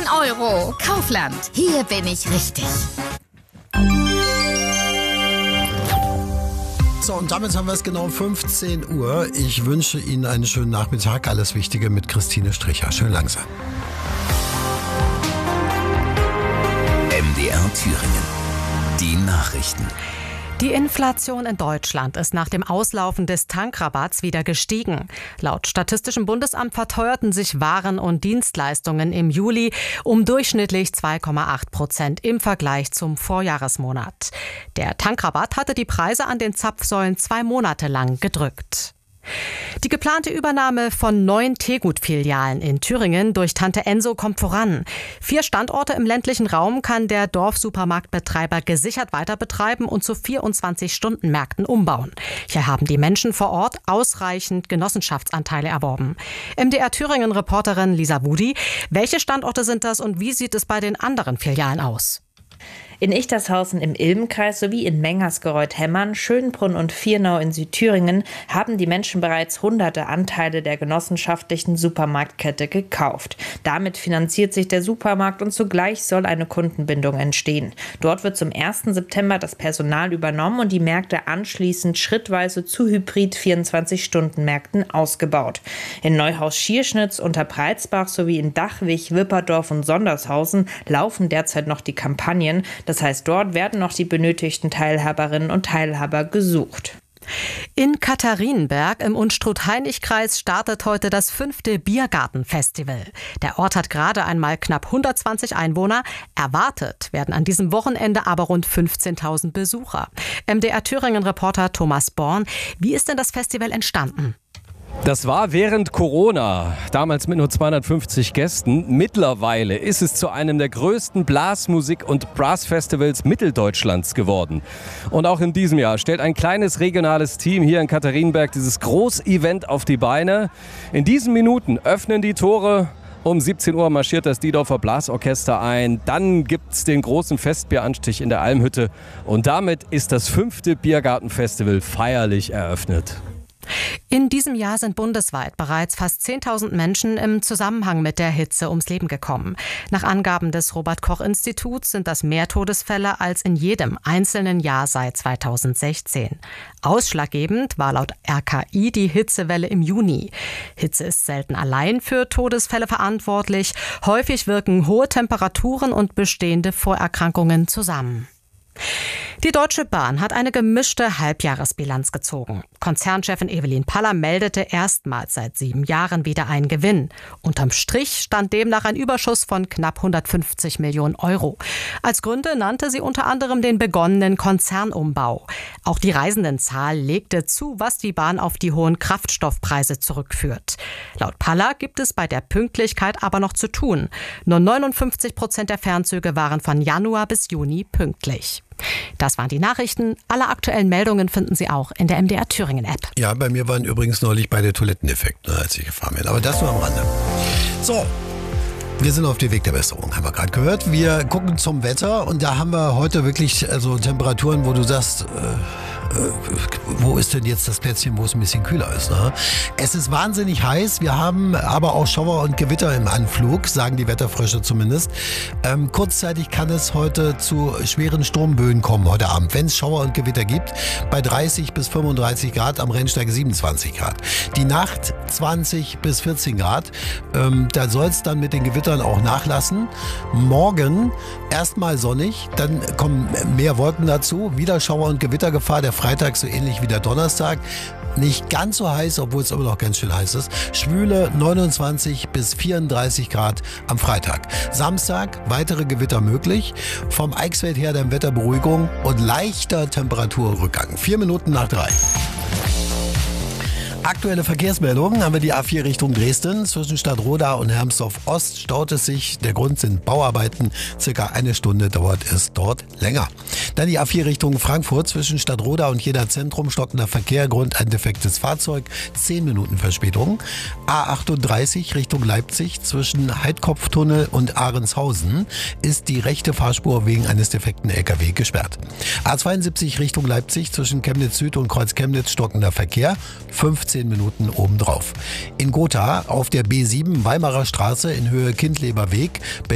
Euro. Kaufland. Hier bin ich richtig. So, und damit haben wir es genau 15 Uhr. Ich wünsche Ihnen einen schönen Nachmittag. Alles Wichtige mit Christine Stricher. Schön langsam. MDR Thüringen. Die Nachrichten. Die Inflation in Deutschland ist nach dem Auslaufen des Tankrabatts wieder gestiegen. Laut Statistischem Bundesamt verteuerten sich Waren und Dienstleistungen im Juli um durchschnittlich 2,8% im Vergleich zum Vorjahresmonat. Der Tankrabatt hatte die Preise an den Zapfsäulen 2 Monate lang gedrückt. Die geplante Übernahme von 9 Tegut-Filialen in Thüringen durch Tante Enso kommt voran. 4 Standorte im ländlichen Raum kann der Dorfsupermarktbetreiber gesichert weiter betreiben und zu 24-Stunden-Märkten umbauen. Hier haben die Menschen vor Ort ausreichend Genossenschaftsanteile erworben. MDR Thüringen-Reporterin Lisa Wudi, welche Standorte sind das und wie sieht es bei den anderen Filialen aus? In Ichtershausen im Ilmenkreis sowie in Mengersgereuth-Hemmern, Schönbrunn und Viernau in Südthüringen haben die Menschen bereits hunderte Anteile der genossenschaftlichen Supermarktkette gekauft. Damit finanziert sich der Supermarkt und zugleich soll eine Kundenbindung entstehen. Dort wird zum 1. September das Personal übernommen und die Märkte anschließend schrittweise zu Hybrid-24-Stunden-Märkten ausgebaut. In Neuhaus-Schierschnitz, Unterbreitsbach sowie in Dachwig, Wipperdorf und Sondershausen laufen derzeit noch die Kampagnen. Das heißt, dort werden noch die benötigten Teilhaberinnen und Teilhaber gesucht. In Katharinenberg im Unstrut-Hainich-Kreis startet heute das 5. Biergartenfestival. Der Ort hat gerade einmal knapp 120 Einwohner. Erwartet werden an diesem Wochenende aber rund 15.000 Besucher. MDR Thüringen-Reporter Thomas Born, wie ist denn das Festival entstanden? Das war während Corona, damals mit nur 250 Gästen. Mittlerweile ist es zu einem der größten Blasmusik- und Brassfestivals Mitteldeutschlands geworden. Und auch in diesem Jahr stellt ein kleines regionales Team hier in Katharinenberg dieses Großevent auf die Beine. In diesen Minuten öffnen die Tore. Um 17 Uhr marschiert das Diedorfer Blasorchester ein. Dann gibt's den großen Festbieranstich in der Almhütte. Und damit ist das 5. Biergartenfestival feierlich eröffnet. In diesem Jahr sind bundesweit bereits fast 10.000 Menschen im Zusammenhang mit der Hitze ums Leben gekommen. Nach Angaben des Robert-Koch-Instituts sind das mehr Todesfälle als in jedem einzelnen Jahr seit 2016. Ausschlaggebend war laut RKI die Hitzewelle im Juni. Hitze ist selten allein für Todesfälle verantwortlich. Häufig wirken hohe Temperaturen und bestehende Vorerkrankungen zusammen. Die Deutsche Bahn hat eine gemischte Halbjahresbilanz gezogen. Konzernchefin Evelyn Paller meldete erstmals seit 7 Jahren wieder einen Gewinn. Unterm Strich stand demnach ein Überschuss von knapp 150 Millionen Euro. Als Gründe nannte sie unter anderem den begonnenen Konzernumbau. Auch die Reisendenzahl legte zu, was die Bahn auf die hohen Kraftstoffpreise zurückführt. Laut Paller gibt es bei der Pünktlichkeit aber noch zu tun. Nur 59% der Fernzüge waren von Januar bis Juni pünktlich. Das waren die Nachrichten. Alle aktuellen Meldungen finden Sie auch in der MDR Thüringen App. Ja, bei mir waren übrigens neulich beide Toiletteneffekte, als ich gefahren bin. Aber das nur am Rande. So, wir sind auf dem Weg der Besserung, haben wir gerade gehört. Wir gucken zum Wetter und da haben wir heute wirklich Temperaturen, wo du sagst, wo ist denn jetzt das Plätzchen, wo es ein bisschen kühler ist? Ne? Es ist wahnsinnig heiß. Wir haben aber auch Schauer und Gewitter im Anflug, sagen die Wetterfrösche zumindest. Kurzzeitig kann es heute zu schweren Sturmböen kommen heute Abend, wenn es Schauer und Gewitter gibt. Bei 30 bis 35 Grad, am Rennsteig 27 Grad. Die Nacht 20 bis 14 Grad. Da soll es dann mit den Gewittern auch nachlassen. Morgen erstmal sonnig, dann kommen mehr Wolken dazu. Wieder Schauer und Gewittergefahr. Der Freitag so ähnlich wie der Donnerstag. Nicht ganz so heiß, obwohl es immer noch ganz schön heiß ist. Schwüle 29 bis 34 Grad am Freitag. Samstag weitere Gewitter möglich. Vom Eichsfeld her dann Wetterberuhigung und leichter Temperaturrückgang. 4 Minuten nach 3. Aktuelle Verkehrsmeldungen haben wir die A4 Richtung Dresden. Zwischen Stadtroda und Hermsdorf Ost staut es sich. Der Grund sind Bauarbeiten. Circa 1 Stunde dauert es dort länger. Dann die A4 Richtung Frankfurt. Zwischen Stadtroda und Jena Zentrum stockender Verkehr. Grund ein defektes Fahrzeug. 10 Minuten Verspätung. A38 Richtung Leipzig. Zwischen Heidkopftunnel und Ahrenshausen ist die rechte Fahrspur wegen eines defekten LKW gesperrt. A72 Richtung Leipzig. Zwischen Chemnitz Süd und Kreuz Chemnitz stockender Verkehr. 15 Minuten obendrauf. In Gotha auf der B7 Weimarer Straße in Höhe Kindleber Weg